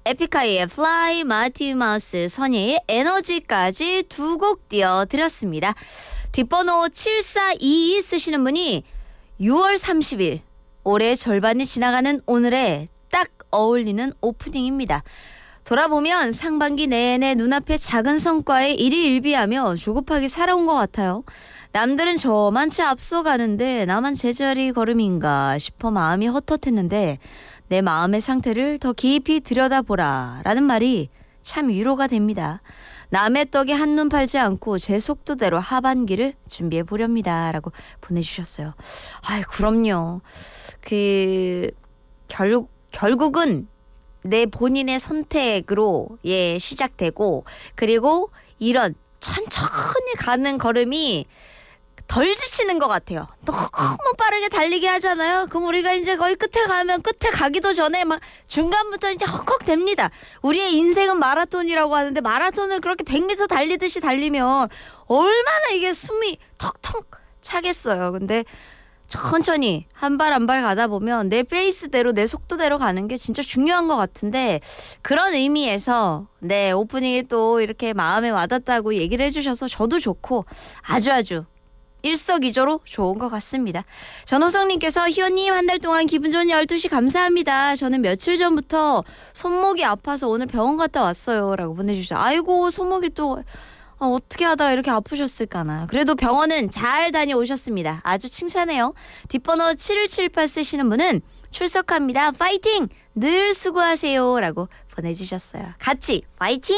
에픽하이의 Fly, 마티 마우스, 선예의 에너지까지 두 곡 띄워드렸습니다. 뒷번호 7422 쓰시는 분이 6월 30일 올해 절반이 지나가는 오늘에 딱 어울리는 오프닝입니다. 돌아보면 상반기 내내 눈앞에 작은 성과에 일희일비하며 조급하게 살아온 것 같아요. 남들은 저만치 앞서가는데 나만 제자리 걸음인가 싶어 마음이 헛헛했는데 내 마음의 상태를 더 깊이 들여다보라 라는 말이 참 위로가 됩니다. 남의 떡에 한눈 팔지 않고 제 속도대로 하반기를 준비해 보렵니다 라고 보내주셨어요. 아이 그럼요. 결국은 내 본인의 선택으로 시작되고 그리고 이런 천천히 가는 걸음이 덜 지치는 것 같아요. 너무 빠르게 달리게 하잖아요. 그럼 우리가 이제 거의 끝에 가기도 전에 막 중간부터 이제 헉헉 됩니다. 우리의 인생은 마라톤이라고 하는데 마라톤을 그렇게 100m 달리듯이 달리면 얼마나 이게 숨이 턱턱 차겠어요. 근데 천천히 한 발 한 발 가다 보면 내 페이스대로 내 속도대로 가는 게 진짜 중요한 것 같은데 그런 의미에서 오프닝이 또 이렇게 마음에 와닿다고 얘기를 해주셔서 저도 좋고 아주 일석이조로 좋은 것 같습니다. 전호성님께서 희원님 한 달 동안 기분 좋은 12시 감사합니다. 저는 며칠 전부터 손목이 아파서 오늘 병원 갔다 왔어요 라고 보내주셨어요. 아이고 손목이 또 어떻게 하다가 이렇게 아프셨을까나. 그래도 병원은 잘 다녀오셨습니다. 아주 칭찬해요. 뒷번호 7178 쓰시는 분은 출석합니다. 파이팅! 늘 수고하세요 라고 보내주셨어요. 같이 파이팅!